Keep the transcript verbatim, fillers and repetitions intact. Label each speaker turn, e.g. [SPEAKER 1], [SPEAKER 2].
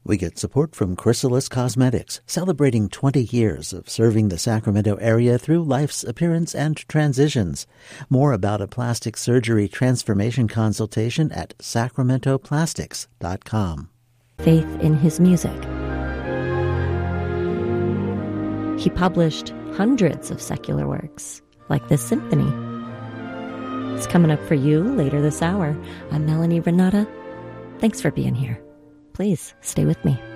[SPEAKER 1] We get support from Chrysalis Cosmetics, celebrating twenty years of serving the Sacramento area through life's appearance and transitions. More about a plastic surgery transformation consultation at sacramento plastics dot com.
[SPEAKER 2] Faith in his music. He published hundreds of secular works, like this symphony. It's coming up for you later this hour. I'm Melanie Renata. Thanks for being here. Please stay with me.